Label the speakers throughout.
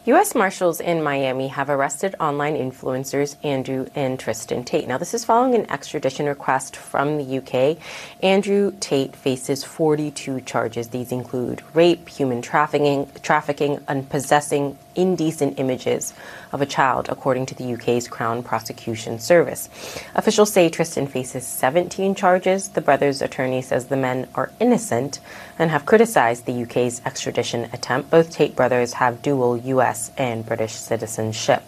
Speaker 1: U.S. Marshals in Miami have arrested online influencers Andrew and Tristan Tate. Now, this is following an extradition request from the U.K. Andrew Tate faces 42 charges. These include rape, human trafficking, and possessing indecent images of a child, according to the UK's Crown Prosecution Service. Officials say Tristan faces 17 charges. The brothers' attorney says the men are innocent and have criticized the UK's extradition attempt. Both Tate brothers have dual US and British citizenship.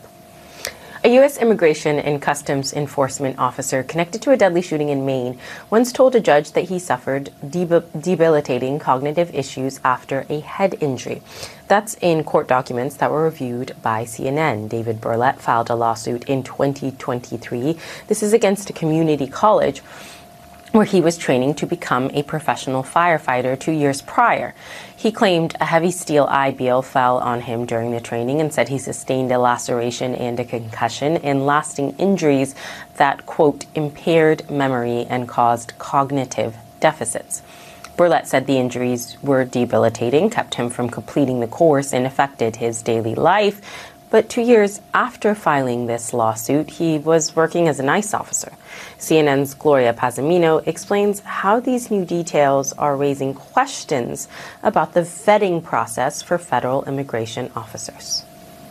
Speaker 1: A U.S. Immigration and Customs Enforcement officer connected to a deadly shooting in Maine once told a judge that he suffered debilitating cognitive issues after a head injury. That's in court documents that were reviewed by CNN. David Burlett filed a lawsuit in 2023. This is against a community college where he was training to become a professional firefighter 2 years prior. He claimed a heavy steel I-beam fell on him during the training and said he sustained a laceration and a concussion and lasting injuries that, quote, impaired memory and caused cognitive deficits. Burlett said the injuries were debilitating, kept him from completing the course, and affected his daily life. But 2 years after filing this lawsuit, he was working as an ICE officer. CNN's Gloria Pazomino explains how these new details are raising questions about the vetting process for federal immigration officers.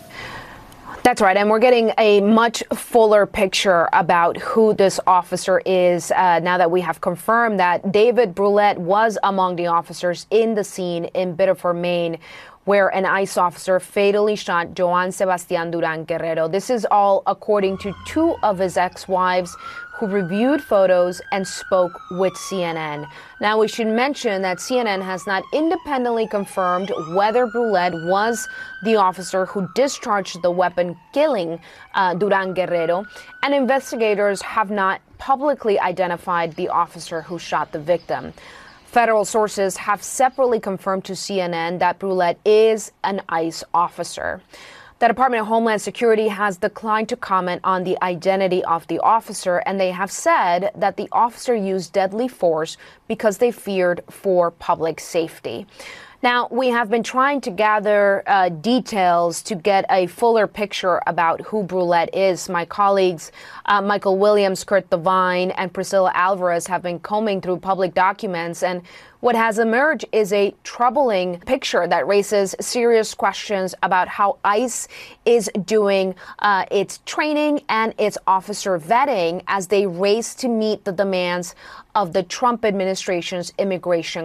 Speaker 2: That's right, and we're getting a much fuller picture about who this officer is now that we have confirmed that David Burlett was among the officers in the scene in Biddeford, Maine, where an ICE officer fatally shot Joan Sebastian Duran Guerrero. This is all according to two of his ex-wives who reviewed photos and spoke with CNN. Now, we should mention that CNN has not independently confirmed whether Burlett was the officer who discharged the weapon killing Duran Guerrero, and investigators have not publicly identified the officer who shot the victim. Federal sources have separately confirmed to CNN that Burlett is an ICE officer. The Department of Homeland Security has declined to comment on the identity of the officer, and they have said that the officer used deadly force because they feared for public safety. Now, we have been trying to gather details to get a fuller picture about who Burlett is. My colleagues, Michael Williams, Kurt Devine, and Priscilla Alvarez have been combing through public documents, and what has emerged is a troubling picture that raises serious questions about how ICE is doing its training and its officer vetting as they race to meet the demands of the Trump administration's immigration